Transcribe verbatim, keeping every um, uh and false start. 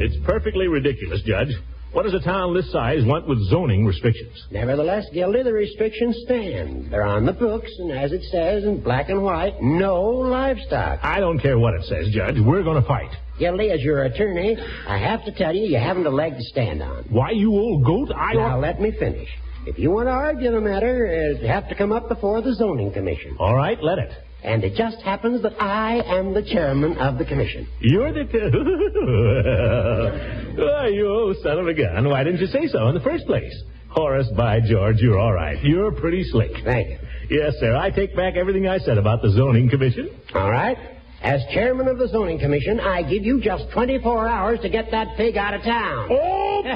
It's perfectly ridiculous, Judge. What does a town this size want with zoning restrictions? Nevertheless, Gildy, the restrictions stand. They're on the books, and as it says in black and white, no livestock. I don't care what it says, Judge. We're going to fight. Gildy, as your attorney, I have to tell you, you haven't a leg to stand on. Why, you old goat, I... Now, let me finish. If you want to argue the matter, uh, you have to come up before the zoning commission. All right, let it. And it just happens that I am the chairman of the commission. You're the... oh, you old son of a gun. Why didn't you say so in the first place? Horace, by George, you're all right. You're pretty slick. Thank you. Yes, sir. I take back everything I said about the zoning commission. All right. As chairman of the zoning commission, I give you just twenty-four hours to get that pig out of town. Oh,